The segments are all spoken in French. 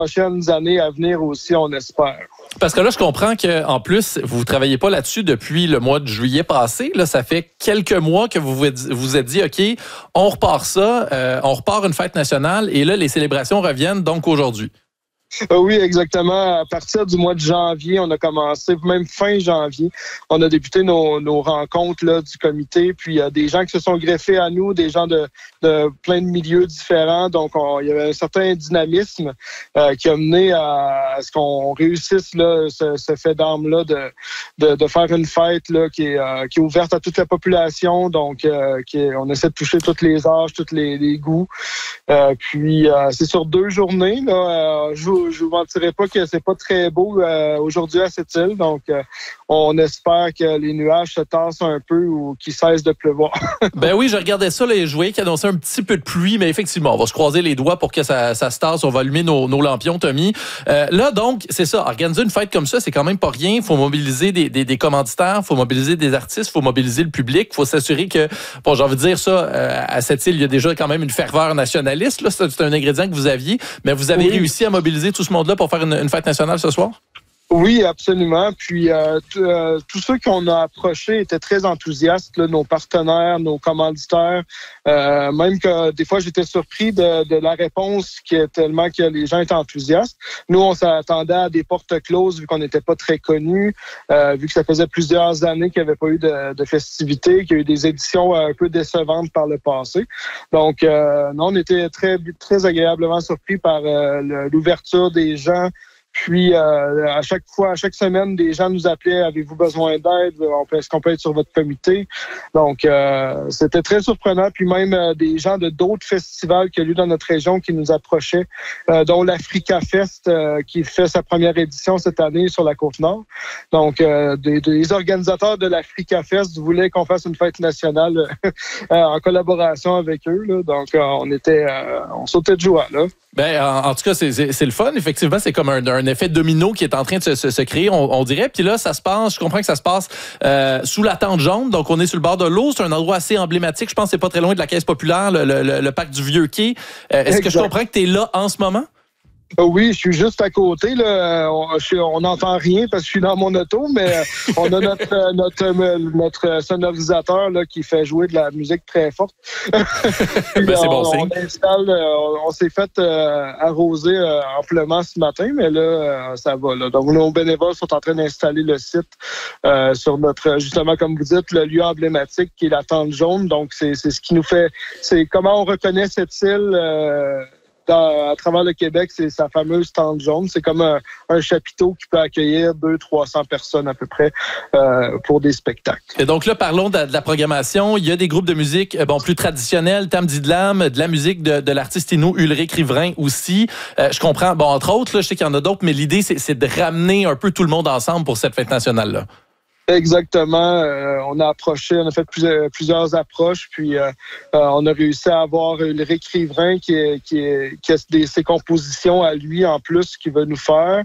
prochaines années à venir aussi, on espère. Parce que là, je comprends qu'en plus, vous ne travaillez pas là-dessus depuis le mois de juillet passé. Là, ça fait quelques mois que vous vous êtes dit, OK, on repart ça, on repart une fête nationale et là, les célébrations reviennent donc aujourd'hui. Oui, exactement. À partir du mois de janvier, on a commencé, même fin janvier, on a débuté nos rencontres là, du comité. Puis il y a des gens qui se sont greffés à nous, des gens de plein de milieux différents. Donc, il y avait un certain dynamisme qui a mené à ce qu'on réussisse là, ce fait d'armes-là de faire une fête là, qui est ouverte à toute la population. Donc, on essaie de toucher tous les âges, tous les goûts. Puis, c'est sur 2 journées. Là, je vous mentirai pas que c'est pas très beau aujourd'hui à cette île. Donc, on espère que les nuages se tassent un peu ou qu'ils cessent de pleuvoir. Ben oui, je regardais ça là, et je voyais qu'il annonçait un petit peu de pluie, mais effectivement, on va se croiser les doigts pour que ça se tasse. On va allumer nos lampions, Tommy. Là, donc, c'est ça. Organiser une fête comme ça, c'est quand même pas rien. Il faut mobiliser des commanditaires, il faut mobiliser des artistes, il faut mobiliser le public. Il faut s'assurer que, bon, j'ai envie de dire ça, à cette île, il y a déjà quand même une ferveur nationaliste. Là, c'est un ingrédient que vous aviez, mais vous avez réussi à mobiliser tout ce monde-là pour faire une fête nationale ce soir? Oui, absolument. Puis tous ceux qu'on a approchés étaient très enthousiastes, là, nos partenaires, nos commanditaires. Même que des fois, j'étais surpris de la réponse qui est tellement que les gens étaient enthousiastes. Nous, on s'attendait à des portes closes vu qu'on n'était pas très connus, vu que ça faisait plusieurs années qu'il n'y avait pas eu de festivités, qu'il y a eu des éditions un peu décevantes par le passé. Donc, non, on était très, très agréablement surpris par l'ouverture des gens. Puis, à chaque semaine, des gens nous appelaient, avez-vous besoin d'aide? Est-ce qu'on peut être sur votre comité? Donc, c'était très surprenant. Puis même des gens de d'autres festivals qu'il y a eu dans notre région qui nous approchaient, dont l'Africa Fest, qui fait sa première édition cette année sur la Côte-Nord. Donc, des organisateurs de l'Africa Fest voulaient qu'on fasse une fête nationale en collaboration avec eux. Là. Donc, on sautait de joie, là. Ben, en tout cas, c'est le fun. Effectivement, c'est comme un effet domino qui est en train de se créer, on dirait. Puis là, ça se passe, je comprends que ça se passe sous la tente jaune. Donc, on est sur le bord de l'eau. C'est un endroit assez emblématique. Je pense que c'est pas très loin de la Caisse populaire, le parc du Vieux-Quai. Est-ce que je comprends que tu es là en ce moment? Oui, je suis juste à côté. Là. On n'entend rien parce que je suis dans mon auto, mais on a notre sonorisateur là, qui fait jouer de la musique très forte. Puis, c'est bon signe. On s'est fait arroser amplement ce matin, mais là, ça va. Là. Donc, nos bénévoles sont en train d'installer le site sur notre, justement, comme vous dites, le lieu emblématique qui est la tente jaune. Donc, c'est ce qui nous fait... C'est comment on reconnaît cette île... à travers le Québec, c'est sa fameuse tente jaune. C'est comme un chapiteau qui peut accueillir 200-300 personnes à peu près pour des spectacles. Et donc là, parlons de la programmation. Il y a des groupes de musique plus traditionnels, Tam Didlam, de la musique de l'artiste Inou Ulrich Riverain aussi. Je comprends, entre autres, là, je sais qu'il y en a d'autres, mais l'idée, c'est de ramener un peu tout le monde ensemble pour cette fête nationale-là. Exactement. On a fait plusieurs approches, puis on a réussi à avoir Ulrich Riverain qui a ses compositions à lui en plus qu'il va nous faire.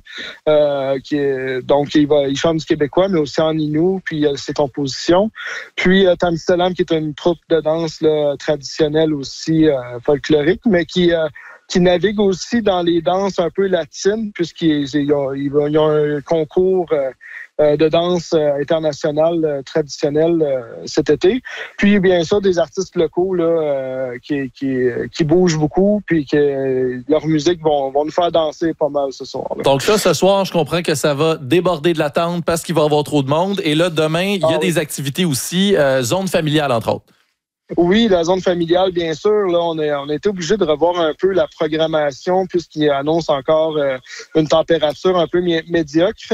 Donc, il chante du québécois, mais aussi en inou, puis il a ses compositions. Puis Tam Didlam, qui est une troupe de danse là, traditionnelle aussi folklorique, mais qui navigue aussi dans les danses un peu latines, puisqu'il y a un concours de danse internationale traditionnelle cet été. Puis, bien sûr, des artistes locaux là, qui bougent beaucoup, puis que leur musique vont nous faire danser pas mal ce soir. Là. Donc là, ce soir, je comprends que ça va déborder de la tente parce qu'il va y avoir trop de monde. Et là, demain, il y a des activités aussi, zone familiale, entre autres. Oui, la zone familiale, bien sûr. Là, on a été obligé de revoir un peu la programmation puisqu'il annonce encore une température un peu médiocre.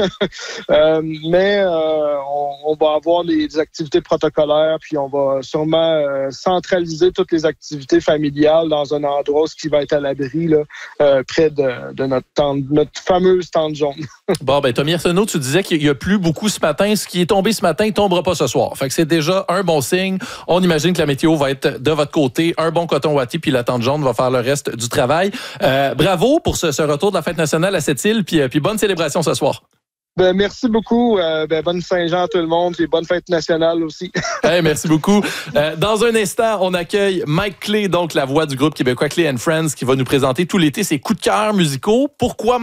Mais on va avoir des activités protocolaire, puis on va sûrement centraliser toutes les activités familiales dans un endroit qui va être à l'abri là, près de notre fameuse tente jaune. Bon, ben Tommy Arsenault, tu disais qu'il y a plu beaucoup ce matin. Ce qui est tombé ce matin ne tombera pas ce soir. Fait que c'est déjà un bon signe. On imagine que la météo va être de votre côté. Un bon coton ouaté, puis la tente jaune va faire le reste du travail. Bravo pour ce retour de la fête nationale à cette île, puis bonne célébration ce soir. Ben, merci beaucoup. Bonne Saint-Jean à tout le monde et bonne fête nationale aussi. Hey, merci beaucoup. Dans un instant, on accueille Mike Clé, donc la voix du groupe québécois Clé & Friends, qui va nous présenter tout l'été ses coups de cœur musicaux. Pourquoi